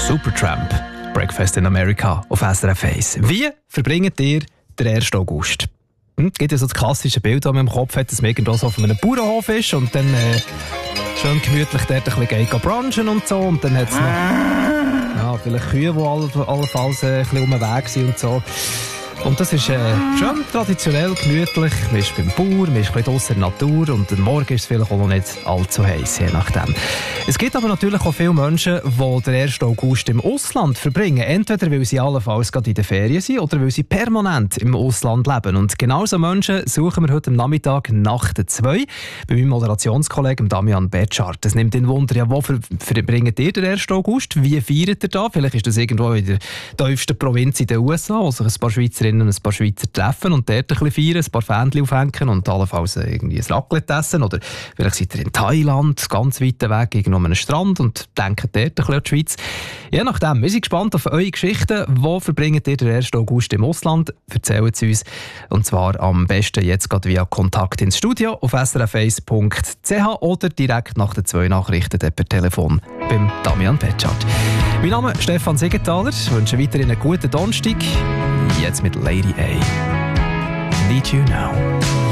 Supertramp, Breakfast in America auf SRF 1. Wie verbringt ihr den 1. August? Es gibt ja so das klassische Bild, das man im Kopf hat, dass man irgendwo so auf einem Bauernhof ist und dann schön gemütlich dort ein bisschen brunchen und so. Und dann hat es noch vielleicht Kühe, die allenfalls ein bisschen um den Weg sind und so. Und das ist schön traditionell, gemütlich. Man ist beim Bauer, man ist ein bisschen draussen in der Natur und am Morgen ist es vielleicht auch noch nicht allzu heiß, je nachdem. Es gibt aber natürlich auch viele Menschen, die den 1. August im Ausland verbringen. Entweder weil sie allenfalls gerade in den Ferien sind oder weil sie permanent im Ausland leben. Und genau so Menschen suchen wir heute am Nachmittag nach der 2 bei meinem Moderationskollegen Damian Betschart. Das nimmt den Wunder, ja, wo verbringt ihr den 1. August? Wie feiert ihr da? Vielleicht ist das irgendwo in der tiefsten Provinz in den USA, wo sich ein paar Schweizerinnen und ein paar Schweizer treffen und dort ein bisschen feiern, ein paar Fähnchen aufhängen und allenfalls irgendwie ein Raclette essen. Oder vielleicht seid ihr in Thailand, ganz weit weg, irgendwo an einem Strand und denkt dort ein bisschen an die Schweiz. Je nachdem, wir sind gespannt auf eure Geschichten. Wo verbringt ihr den 1. August im Ausland? Erzählt es uns. Und zwar am besten jetzt gerade via Kontakt ins Studio auf srf1.ch oder direkt nach den 2 Nachrichten per Telefon beim Damian Betschart. Mein Name ist Stefan Siegenthaler. Ich wünsche weiterhin einen guten Donnerstag. Jetzt mit Lady A. Need You Now.